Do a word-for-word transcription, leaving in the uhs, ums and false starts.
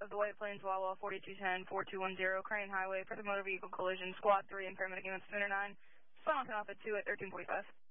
of the White Plains Wawa forty-two ten, four two one zero, Crane Highway for the motor vehicle collision, Squad three and paramedic units two oh nine. Final off at two at thirteen forty-five.